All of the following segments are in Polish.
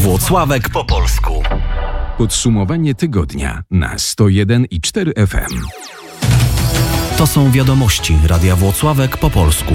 Włocławek po polsku. Podsumowanie tygodnia na 101,4 FM. To są wiadomości Radia Włocławek po polsku.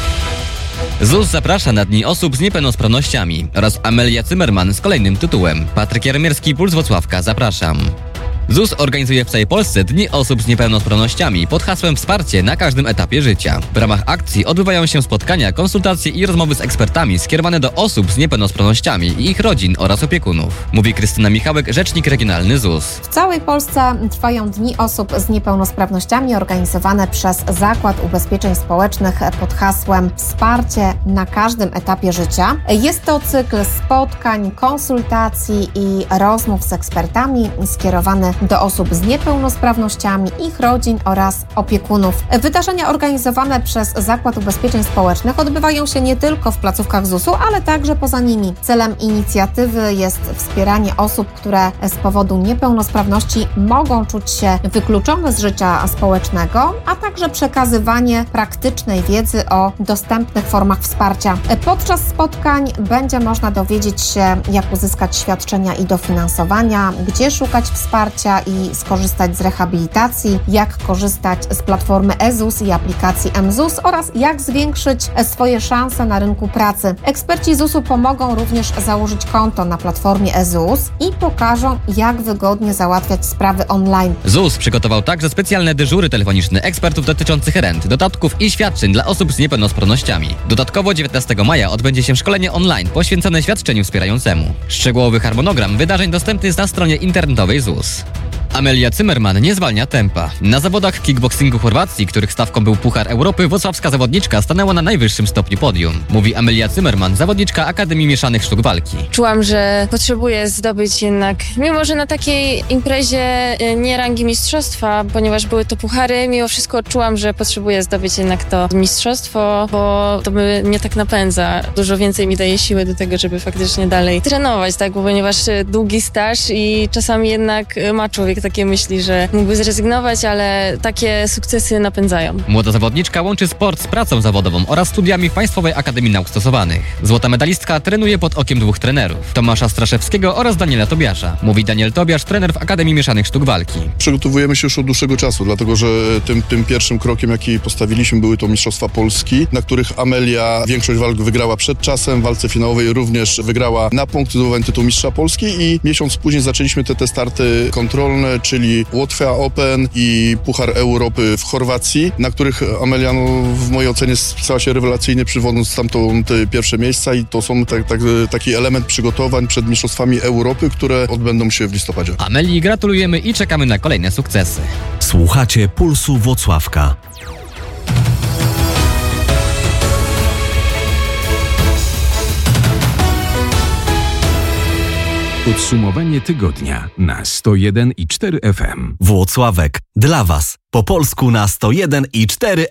ZUS zaprasza na Dni Osób z Niepełnosprawnościami oraz Amelia Zimmerman z kolejnym tytułem. Patryk Jarmierski, Puls Włocławka, zapraszam. ZUS organizuje w całej Polsce Dni Osób z Niepełnosprawnościami pod hasłem Wsparcie na każdym etapie życia. W ramach akcji odbywają się spotkania, konsultacje i rozmowy z ekspertami skierowane do osób z niepełnosprawnościami i ich rodzin oraz opiekunów. Mówi Krystyna Michałek, rzecznik regionalny ZUS. W całej Polsce trwają Dni Osób z Niepełnosprawnościami organizowane przez Zakład Ubezpieczeń Społecznych pod hasłem Wsparcie na każdym etapie życia. Jest to cykl spotkań, konsultacji i rozmów z ekspertami skierowany do osób z niepełnosprawnościami, ich rodzin oraz opiekunów. Wydarzenia organizowane przez Zakład Ubezpieczeń Społecznych odbywają się nie tylko w placówkach ZUS-u, ale także poza nimi. Celem inicjatywy jest wspieranie osób, które z powodu niepełnosprawności mogą czuć się wykluczone z życia społecznego, a także przekazywanie praktycznej wiedzy o dostępnych formach wsparcia. Podczas spotkań będzie można dowiedzieć się, jak uzyskać świadczenia i dofinansowania, gdzie szukać wsparcia i skorzystać z rehabilitacji, jak korzystać z platformy eZUS i aplikacji mZUS oraz jak zwiększyć swoje szanse na rynku pracy. Eksperci ZUS-u pomogą również założyć konto na platformie eZUS i pokażą, jak wygodnie załatwiać sprawy online. ZUS przygotował także specjalne dyżury telefoniczne ekspertów dotyczących rent, dodatków i świadczeń dla osób z niepełnosprawnościami. Dodatkowo 19 maja odbędzie się szkolenie online poświęcone świadczeniu wspierającemu. Szczegółowy harmonogram wydarzeń dostępny jest na stronie internetowej ZUS. Amelia Zimmerman nie zwalnia tempa. Na zawodach kickboxingu Chorwacji, których stawką był Puchar Europy, włocławska zawodniczka stanęła na najwyższym stopniu podium. Mówi Amelia Zimmerman, zawodniczka Akademii Mieszanych Sztuk Walki. Czułam, że potrzebuję zdobyć jednak, mimo że na takiej imprezie nie rangi mistrzostwa, ponieważ były to puchary, mimo wszystko czułam, że potrzebuję zdobyć jednak to mistrzostwo, bo to mnie tak napędza. Dużo więcej mi daje siły do tego, żeby faktycznie dalej trenować, tak, ponieważ długi staż i czasami jednak ma człowiek takie myśli, że mógłby zrezygnować, ale takie sukcesy napędzają. Młoda zawodniczka łączy sport z pracą zawodową oraz studiami w Państwowej Akademii Nauk Stosowanych. Złota medalistka trenuje pod okiem dwóch trenerów, Tomasza Straszewskiego oraz Daniela Tobiasza. Mówi Daniel Tobiasz, trener w Akademii Mieszanych Sztuk Walki. Przygotowujemy się już od dłuższego czasu, dlatego że tym pierwszym krokiem, jaki postawiliśmy, były to Mistrzostwa Polski, na których Amelia większość walk wygrała przed czasem, w walce finałowej również wygrała na punkt zdobywania tytułu Mistrza Polski i miesiąc później zaczęliśmy te starty kontrolne, czyli Łotwa Open i Puchar Europy w Chorwacji, na których Amelia w mojej ocenie spisała się rewelacyjnie, przywodząc stamtąd pierwsze miejsca i to są taki element przygotowań przed Mistrzostwami Europy, które odbędą się w listopadzie. Amelii gratulujemy i czekamy na kolejne sukcesy. Słuchacie Pulsu Włocławka. Podsumowanie tygodnia na 101,4 FM. Włocławek dla Was po polsku na 101,4